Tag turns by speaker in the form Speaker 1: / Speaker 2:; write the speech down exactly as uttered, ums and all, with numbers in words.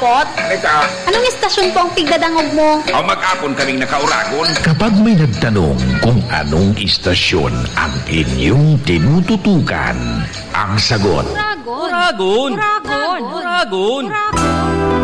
Speaker 1: pot?
Speaker 2: Ito.
Speaker 1: Anong istasyon po ang tigdadangog mo?
Speaker 2: O mag-apon kaming nakauragon.
Speaker 3: Kapag may nagtanong kung anong istasyon ang inyong tinututukan, ang sagot,
Speaker 1: Uragon.
Speaker 4: Uragon.
Speaker 1: Uragon.
Speaker 4: Uragon.
Speaker 1: Uragon.